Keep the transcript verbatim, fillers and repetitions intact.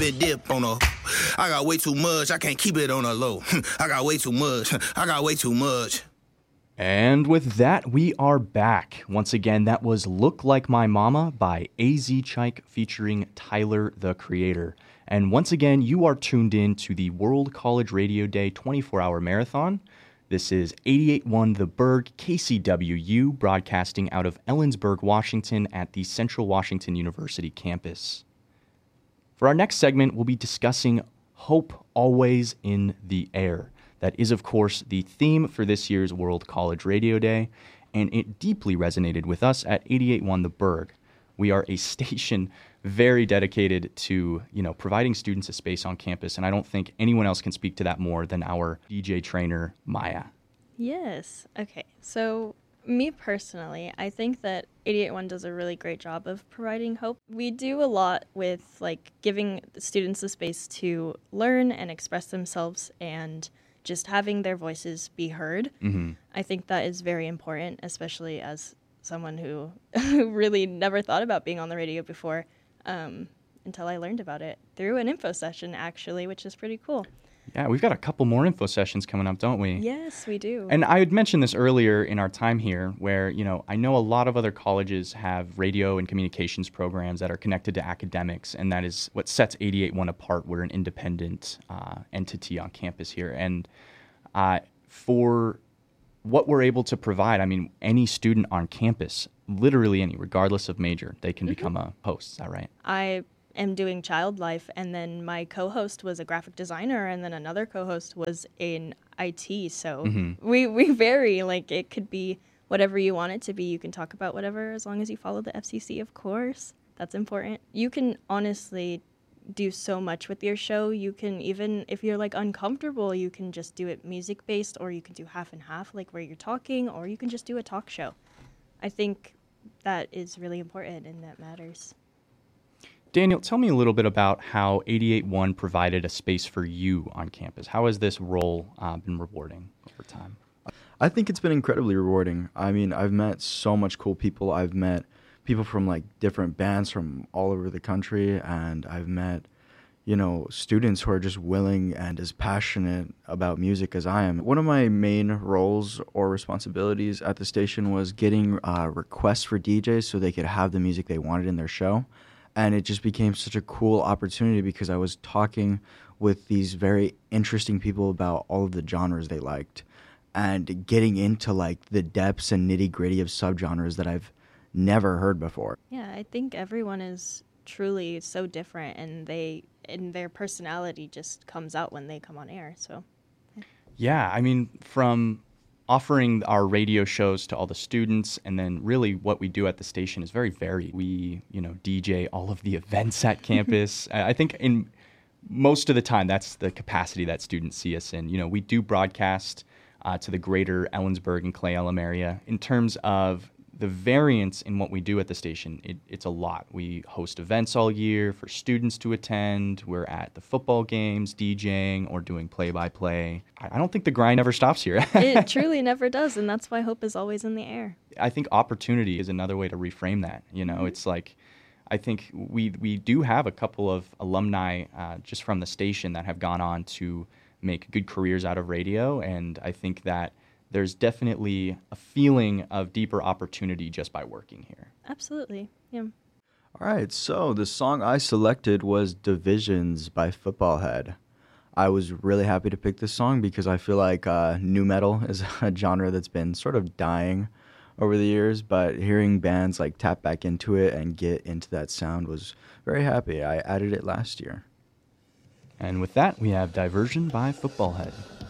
bit dip on a. I got way too much. I can't keep it on a low. I got way too much. I got way too much. And with that, we are back. Once again, that was Look Like My Mama by A Z Chike featuring Tyler, the Creator. And once again, you are tuned in to the World College Radio Day twenty-four hour marathon. This is eighty-eight point one The Berg, K C W U, broadcasting out of Ellensburg, Washington at the Central Washington University campus. For our next segment, we'll be discussing Hope Always in the Air. That is, of course, the theme for this year's World College Radio Day, and it deeply resonated with us at eighty-eight point one The Berg. We are a station very dedicated to, you know, providing students a space on campus, and I don't think anyone else can speak to that more than our D J trainer, Maya. Yes. Okay. So, me personally, I think that eighty-eight point one does a really great job of providing hope. We do a lot with, like, giving the students the space to learn and express themselves and just having their voices be heard. Mm-hmm. I think that is very important, especially as someone who really never thought about being on the radio before, um, until I learned about it through an info session, actually, which is pretty cool. Yeah, we've got a couple more info sessions coming up, don't we? Yes, we do. And I had mentioned this earlier in our time here where, you know, I know a lot of other colleges have radio and communications programs that are connected to academics, and that is what sets eighty-eight point one apart. We're an independent uh, entity on campus here. And uh, for what we're able to provide, I mean, any student on campus, literally any, regardless of major, they can mm-hmm. become a host. Is that right? I am doing child life, and then my co-host was a graphic designer, and then another co-host was in I T. So mm-hmm. we, we vary. Like, it could be whatever you want it to be. You can talk about whatever as long as you follow the F C C, of course. That's important. You can honestly do so much with your show. You can, even if you're like uncomfortable, you can just do it music based, or you can do half and half, like where you're talking, or you can just do a talk show. I think that is really important, and that matters. Daniel, tell me a little bit about how eighty-eight point one provided a space for you on campus. How has this role uh, been rewarding over time? I think it's been incredibly rewarding. I mean, I've met so much cool people. I've met people from like different bands from all over the country, and I've met, you know, students who are just willing and as passionate about music as I am. One of my main roles or responsibilities at the station was getting uh, requests for D Js so they could have the music they wanted in their show. And it just became such a cool opportunity because I was talking with these very interesting people about all of the genres they liked and getting into like the depths and nitty gritty of subgenres that I've never heard before. Yeah, I think everyone is truly so different, and they and their personality just comes out when they come on air. So yeah, yeah I mean, from offering our radio shows to all the students, and then really what we do at the station is very varied. We, you know, D J all of the events at campus. I think in most of the time, that's the capacity that students see us in. You know, we do broadcast uh, to the greater Ellensburg and Clay Elum area. In terms of the variance in what we do at the station, it, it's a lot. We host events all year for students to attend. We're at the football games, DJing, or doing play-by-play. I, I don't think the grind ever stops here. It truly never does, and that's why hope is always in the air. I think opportunity is another way to reframe that. You know, mm-hmm. It's like, I think we we do have a couple of alumni uh, just from the station that have gone on to make good careers out of radio, and I think that there's definitely a feeling of deeper opportunity just by working here. Absolutely, yeah. All right, so the song I selected was Divisions by Footballhead. I was really happy to pick this song because I feel like uh, nu metal is a genre that's been sort of dying over the years, but hearing bands like tap back into it and get into that sound was very happy. I added it last year. And with that, we have Diversion by Footballhead.